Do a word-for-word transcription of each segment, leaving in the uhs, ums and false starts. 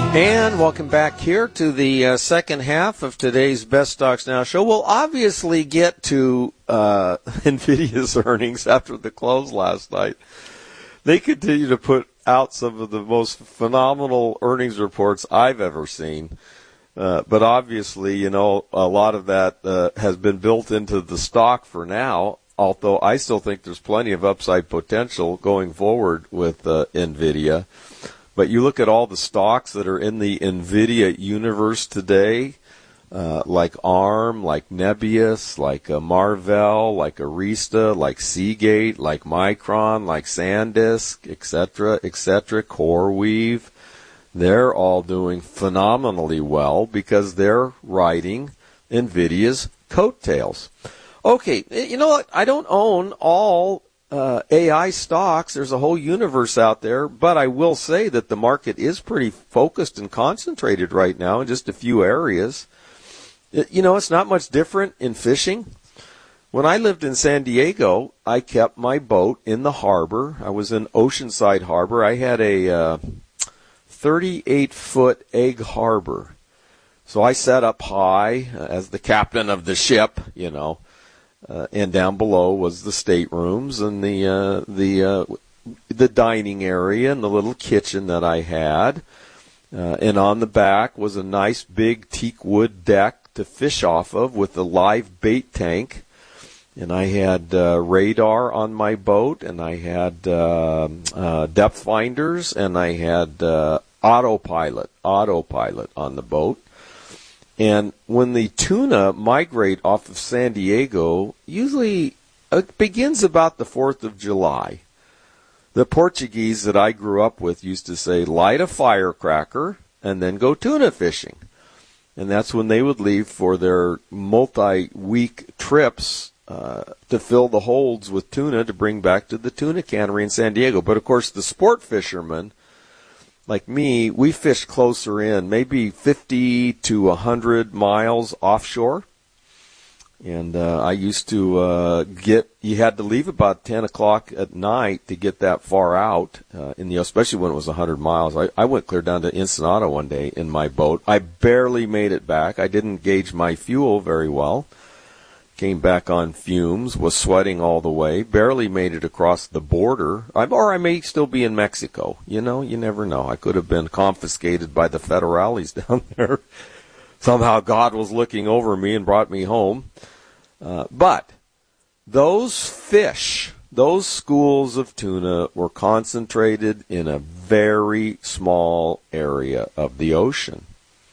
And welcome back here to the uh, second half of today's Best Stocks Now show. We'll obviously get to uh, NVIDIA's earnings after the close last night. They continue to put out some of the most phenomenal earnings reports I've ever seen. Uh, but obviously, you know, a lot of that uh, has been built into the stock for now, although I still think there's plenty of upside potential going forward with uh, NVIDIA. But you look at all the stocks that are in the NVIDIA universe today, uh, like ARM, like Nebius, like uh, Marvell, like Arista, like Seagate, like Micron, like SanDisk, et cetera, et cetera, CoreWeave. They're all doing phenomenally well because they're riding NVIDIA's coattails. Okay, you know what? I don't own all Uh, A I stocks. There's a whole universe out there, but I will say that the market is pretty focused and concentrated right now in just a few areas. It, you know, it's not much different in fishing. When I lived in San Diego, I kept my boat in the harbor. I was in Oceanside Harbor. I had a uh, thirty-eight foot egg harbor. So I sat up high uh, as the captain of the ship, you know. Uh, and down below was the staterooms and the uh, the uh, the dining area and the little kitchen that I had. Uh, and on the back was a nice big teak wood deck to fish off of with a live bait tank. And I had uh, radar on my boat, and I had uh, uh, depth finders, and I had uh, autopilot, autopilot on the boat. And when the tuna migrate off of San Diego, usually it begins about the fourth of July. The Portuguese that I grew up with used to say, light a firecracker and then go tuna fishing. And that's when they would leave for their multi-week trips uh, to fill the holds with tuna to bring back to the tuna cannery in San Diego. But, of course, the sport fishermen, like me, we fished closer in, maybe fifty to one hundred miles offshore. And uh, I used to uh, get, you had to leave about ten o'clock at night to get that far out, uh, in the, especially when it was one hundred miles. I, I went clear down to Ensenada one day in my boat. I barely made it back. I didn't gauge my fuel very well. Came back on fumes, was sweating all the way, barely made it across the border. I, or I may still be in Mexico. You know, you never know. I could have been confiscated by the federales down there. Somehow God was looking over me and brought me home. Uh, but those fish, those schools of tuna were concentrated in a very small area of the ocean.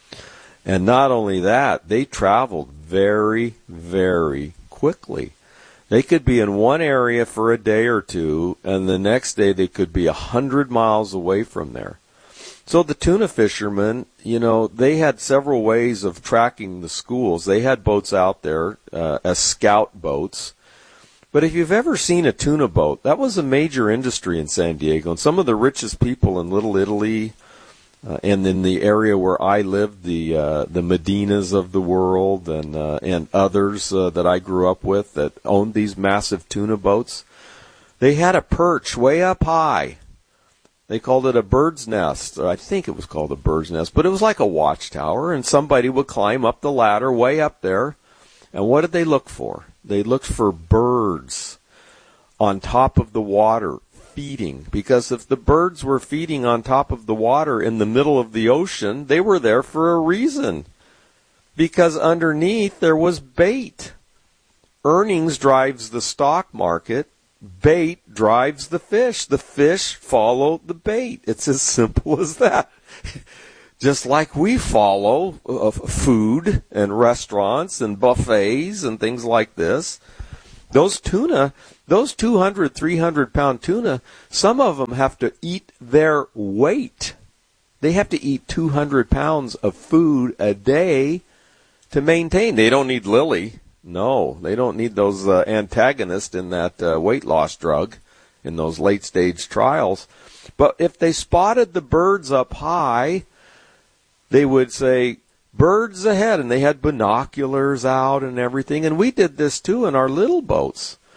And not only that, they traveled very, very quickly. They could be in one area for a day or two, and the next day they could be a hundred miles away from there. So the tuna fishermen, you know, they had several ways of tracking the schools. They had boats out there uh, as scout boats. But if you've ever seen a tuna boat, that was a major industry in San Diego. And some of the richest people in Little Italy, Uh, and in the area where I lived, the uh, the Medinas of the world and uh, and others uh, that I grew up with that owned these massive tuna boats, they had a perch way up high. They called it a bird's nest. I think it was called a bird's nest, but it was like a watchtower, and somebody would climb up the ladder way up there. And what did they look for? They looked for birds on top of the water, feeding, because if the birds were feeding on top of the water in the middle of the ocean, they were there for a reason, because underneath there was bait. Earnings drives the stock market. Bait drives the fish. The fish follow the bait. It's as simple as that. Just like we follow uh, food and restaurants and buffets and things like this. Those tuna, those two hundred, three hundred pound tuna, some of them have to eat their weight. They have to eat two hundred pounds of food a day to maintain. They don't need Lilly. No, they don't need those uh, antagonists in that uh, weight loss drug in those late stage trials. But if they spotted the birds up high, they would say, birds ahead, and they had binoculars out and everything. And we did this too in our little boats.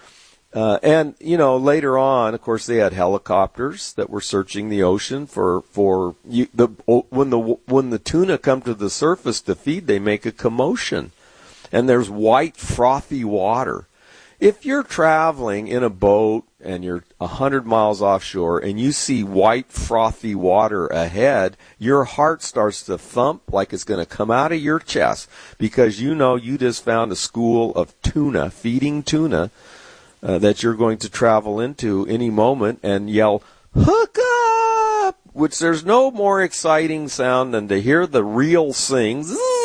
Uh, and, you know, later on, of course, they had helicopters that were searching the ocean for, for you, the, when the, when the tuna come to the surface to feed, they make a commotion. And there's white, frothy water. If you're traveling in a boat and you're a hundred miles offshore and you see white, frothy water ahead, your heart starts to thump like it's going to come out of your chest because you know you just found a school of tuna, feeding tuna, Uh, that you're going to travel into any moment and yell, "Hook up!" which there's no more exciting sound than to hear the reel sing.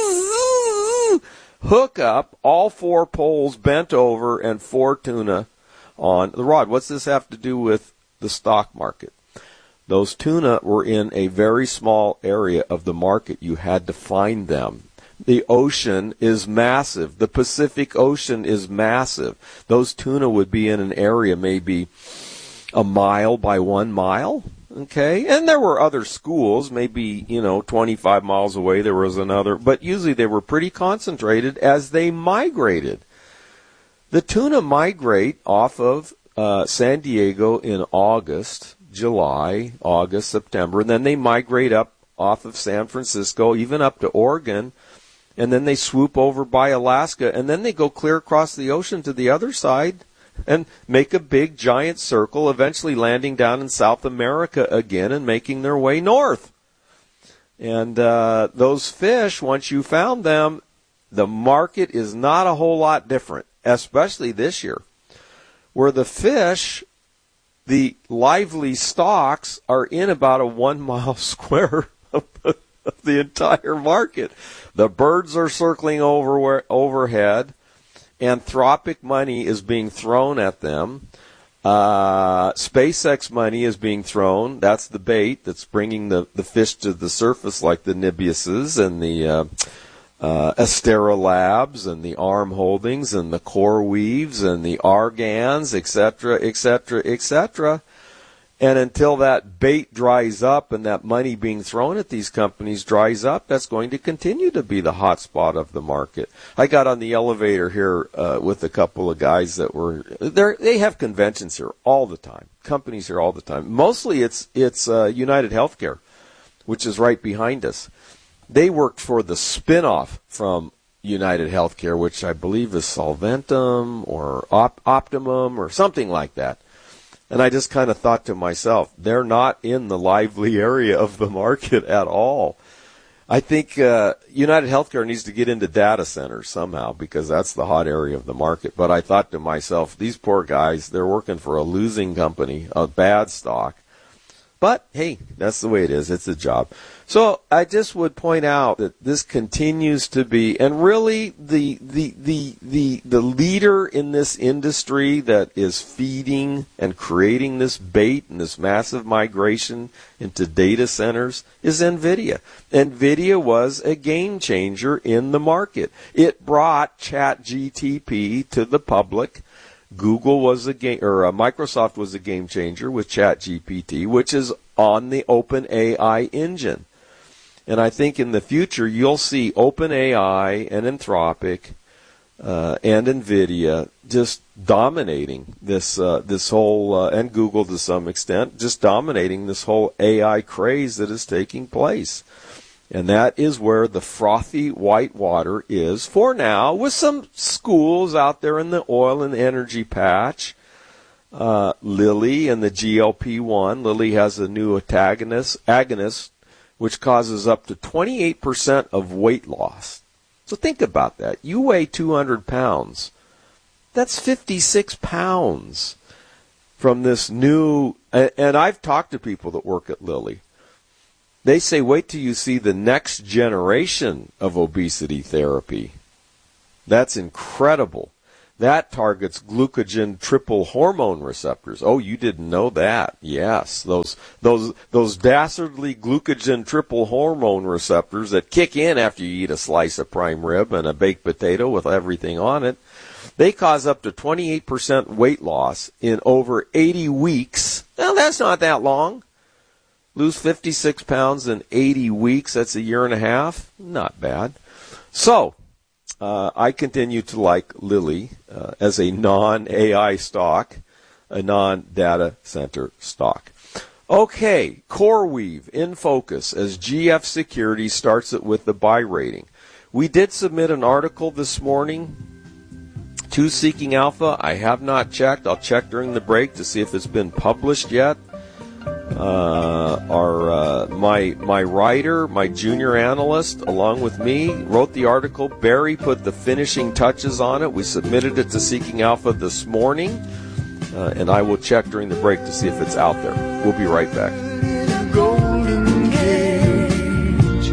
Hook up, all four poles bent over and four tuna on the rod. What's this have to do with the stock market? Those tuna were in a very small area of the market. You had to find them. The ocean is massive. The Pacific Ocean is massive. Those tuna would be in an area maybe a mile by one mile, okay? And there were other schools, maybe, you know, twenty-five miles away there was another, but usually they were pretty concentrated as they migrated. The tuna migrate off of uh, San Diego in August, July, August, September, and then they migrate up off of San Francisco, even up to Oregon, and then they swoop over by Alaska, and then they go clear across the ocean to the other side and make a big giant circle, eventually landing down in South America again and making their way north. And uh, those fish, once you found them, the market is not a whole lot different, especially this year, where the fish, the lively stocks, are in about a one-mile square of the, of the entire market. The birds are circling over overhead. Anthropic money is being thrown at them. Uh, SpaceX money is being thrown. That's the bait that's bringing the, the fish to the surface, like the Nibiuses and the uh, uh, Astera Labs and the Arm Holdings and the Core Weaves and the Argans, et cetera, et cetera, et cetera. And until that bait dries up and that money being thrown at these companies dries up, that's going to continue to be the hot spot of the market. I got on the elevator here uh, with a couple of guys that were there. They have conventions here all the time, companies here all the time. Mostly it's it's uh, United Healthcare, which is right behind us. They worked for the spinoff from United Healthcare, which I believe is Solventum or Op- Optimum or something like that. And I just kind of thought to myself, they're not in the lively area of the market at all. I think uh, United Healthcare needs to get into data centers somehow because that's the hot area of the market. But I thought to myself, these poor guys, they're working for a losing company, a bad stock. But, hey, that's the way it is. It's a job. So I just would point out that this continues to be, and really the the the the, the leader in this industry that is feeding and creating this bait and this massive migration into data centers is NVIDIA. NVIDIA was a game changer in the market. It brought ChatGPT to the public. Google was a game, or uh, Microsoft was a game changer with ChatGPT, which is on the OpenAI engine. And I think in the future you'll see OpenAI and Anthropic uh, and NVIDIA just dominating this uh, this whole, uh, and Google to some extent, just dominating this whole A I craze that is taking place. And that is where the frothy white water is for now, with some schools out there in the oil and energy patch. Uh, Lilly and the G L P one. Lilly has a new agonist, agonist, which causes up to twenty-eight percent of weight loss. So think about that. You weigh two hundred pounds. That's fifty-six pounds from this new, and, and I've talked to people that work at Lilly. They say, wait till you see the next generation of obesity therapy. That's incredible. That targets glucagon triple hormone receptors. Oh, you didn't know that? Yes, those those those dastardly glucagon triple hormone receptors that kick in after you eat a slice of prime rib and a baked potato with everything on it. They cause up to twenty-eight percent weight loss in over eighty weeks. Now, that's not that long. Lose fifty-six pounds in eighty weeks. That's a year and a half. Not bad. So, uh, I continue to like Lilly uh, as a non-A I stock. a non-data center stock. Okay, CoreWeave in focus as G F Securities starts it with the buy rating. We did submit an article this morning to Seeking Alpha. I have not checked. I'll check during the break to see if it's been published yet. Uh, our uh, my my writer, my junior analyst, along with me, wrote the article. Barry put the finishing touches on it. We submitted it to Seeking Alpha this morning, uh, and I will check during the break to see if it's out there. We'll be right back. Golden Gate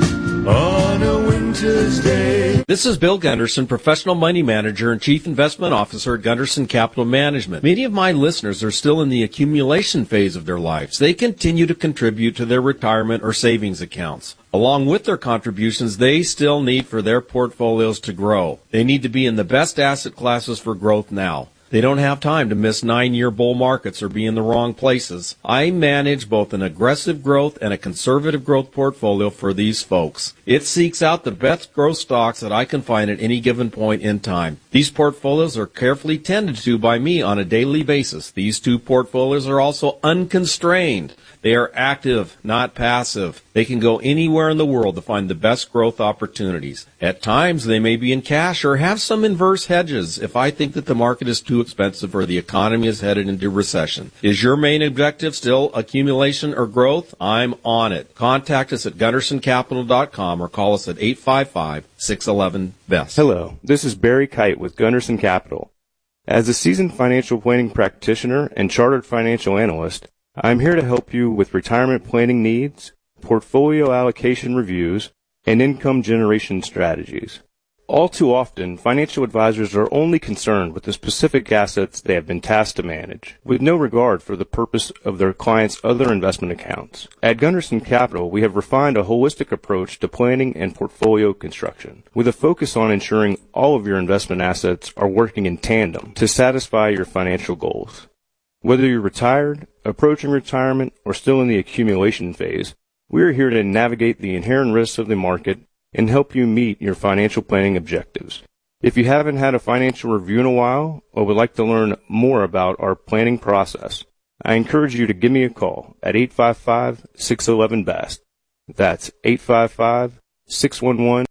on a winter's day. This is Bill Gunderson, Professional Money Manager and Chief Investment Officer at Gunderson Capital Management. Many of my listeners are still in the accumulation phase of their lives. They continue to contribute to their retirement or savings accounts. Along with their contributions, they still need for their portfolios to grow. They need to be in the best asset classes for growth now. They don't have time to miss nine-year bull markets or be in the wrong places. I manage both an aggressive growth and a conservative growth portfolio for these folks. It seeks out the best growth stocks that I can find at any given point in time. These portfolios are carefully tended to by me on a daily basis. These two portfolios are also unconstrained. They are active, not passive. They can go anywhere in the world to find the best growth opportunities. At times, they may be in cash or have some inverse hedges if I think that the market is too expensive or the economy is headed into recession. Is your main objective still accumulation or growth? I'm on it. Contact us at gunderson capital dot com or call us at eight five five, six one one, B E S T. Hello, this is Barry Kite with Gunderson Capital. As a seasoned financial planning practitioner and chartered financial analyst, I'm here to help you with retirement planning needs, portfolio allocation reviews, and income generation strategies. All too often, financial advisors are only concerned with the specific assets they have been tasked to manage, with no regard for the purpose of their clients' other investment accounts. At Gunderson Capital, we have refined a holistic approach to planning and portfolio construction, with a focus on ensuring all of your investment assets are working in tandem to satisfy your financial goals. Whether you're retired, approaching retirement, or still in the accumulation phase, we are here to navigate the inherent risks of the market and help you meet your financial planning objectives. If you haven't had a financial review in a while or would like to learn more about our planning process, I encourage you to give me a call at eight five five, six one one, B E S T. That's eight five five, six one one.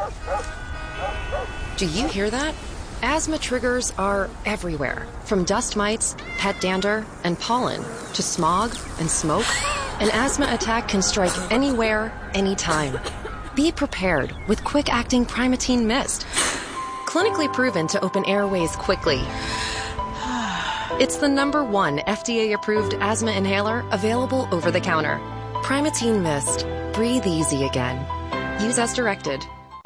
Do you hear that? Asthma triggers are everywhere, from dust mites, pet dander, and pollen, to smog and smoke. An asthma attack can strike anywhere, anytime. Be prepared with quick-acting Primatene Mist. Clinically proven to open airways quickly. It's the number one F D A-approved asthma inhaler available over the counter. Primatene Mist. Breathe easy again. Use as directed.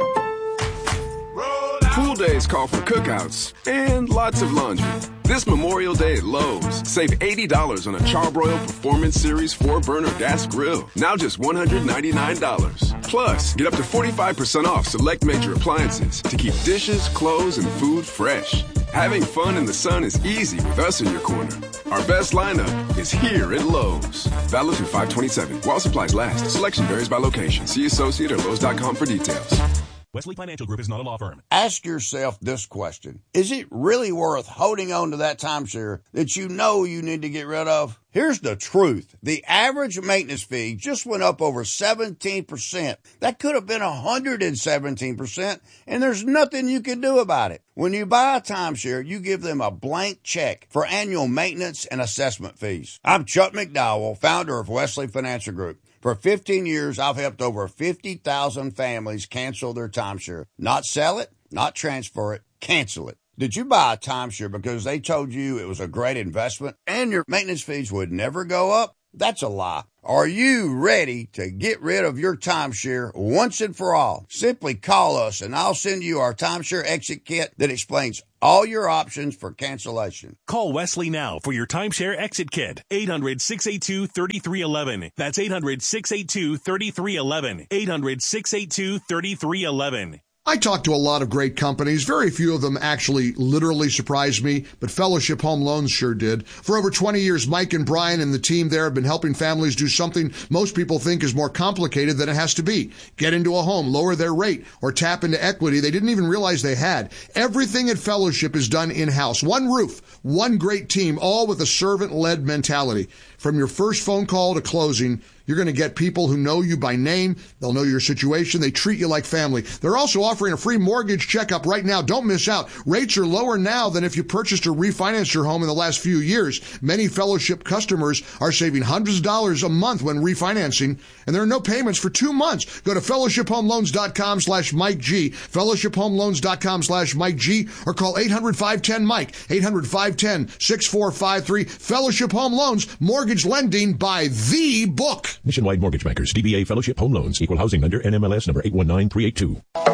Pool days call for cookouts and lots of laundry. This Memorial Day at Lowe's, save eighty dollars on a Charbroil Performance Series four burner gas grill. Now just one hundred ninety-nine dollars. Plus, get up to forty-five percent off select major appliances to keep dishes, clothes, and food fresh. Having fun in the sun is easy with us in your corner. Our best lineup is here at Lowe's. Valid through five twenty-seven. While supplies last. Selection varies by location. See associate or Lowe's dot com for details. Wesley Financial Group is not a law firm. Ask yourself this question. Is it really worth holding on to that timeshare that you know you need to get rid of? Here's the truth. The average maintenance fee just went up over seventeen percent. That could have been one hundred seventeen percent, and there's nothing you can do about it. When you buy a timeshare, you give them a blank check for annual maintenance and assessment fees. I'm Chuck McDowell, founder of Wesley Financial Group. For fifteen years, I've helped over fifty thousand families cancel their timeshare. Not sell it, not transfer it, cancel it. Did you buy a timeshare because they told you it was a great investment and your maintenance fees would never go up? That's a lie. Are you ready to get rid of your timeshare once and for all? Simply call us and I'll send you our timeshare exit kit that explains all your options for cancellation. Call Wesley now for your timeshare exit kit. eight hundred, six eight two, three three one one. That's eight hundred, six eight two, three three one one. eight hundred, six eight two, three three one one. I talk to a lot of great companies. Very few of them actually literally surprised me, but Fellowship Home Loans sure did. For over twenty years, Mike and Brian and the team there have been helping families do something most people think is more complicated than it has to be. Get into a home, lower their rate, or tap into equity they didn't even realize they had. Everything at Fellowship is done in-house. One roof, one great team, all with a servant-led mentality. From your first phone call to closing, you're going to get people who know you by name. They'll know your situation. They treat you like family. They're also offering a free mortgage checkup right now. Don't miss out. Rates are lower now than if you purchased or refinanced your home in the last few years. Many Fellowship customers are saving hundreds of dollars a month when refinancing, and there are no payments for two months. Go to fellowshiphomeloans.com slash Mike G, fellowshiphomeloans.com slash Mike G, or call eight hundred, five one zero, Mike, eight hundred, five one zero, six four five three. Fellowship Home Loans, mortgage lending by the book. Nationwide Mortgage Bankers, D B A Fellowship Home Loans, Equal Housing Lender, N M L S number eight one nine three eight two.